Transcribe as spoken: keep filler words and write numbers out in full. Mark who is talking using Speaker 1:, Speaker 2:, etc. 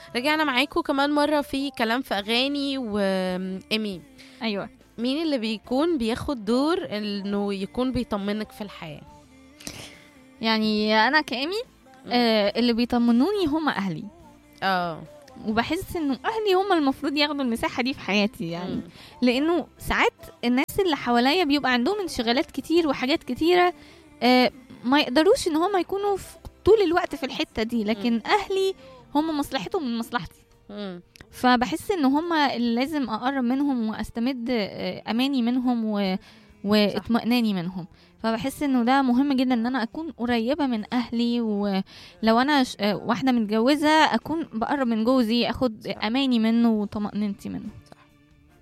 Speaker 1: رجعنا معاكم كمان مرة في كلام في أغاني. وإيمي،
Speaker 2: ايوه.
Speaker 1: مين اللي بيكون بياخد دور إنه يكون بيطمنك في الحياة؟
Speaker 2: يعني انا كامي آه اللي بيطمنوني هم اهلي.
Speaker 1: اه
Speaker 2: وبحس انه اهلي هم المفروض ياخدوا المساحه دي في حياتي، يعني
Speaker 1: مم.
Speaker 2: لانه ساعات الناس اللي حواليا بيبقى عندهم انشغالات كتير وحاجات كتيره، آه ما يقدروش ان هم يكونوا في طول الوقت في الحته دي، لكن
Speaker 1: مم.
Speaker 2: اهلي هم مصلحتهم من مصلحتي.
Speaker 1: مم.
Speaker 2: فبحس ان هم اللي لازم اقرب منهم واستمد آه، اماني منهم و... واطمئناني منهم. فبحس انه ده مهم جدا ان انا اكون قريبه من اهلي، ولو انا ش... آه، واحده متجوزه اكون بقرب من جوزي، اخد
Speaker 1: صح.
Speaker 2: اماني منه وطمأنينتي منه.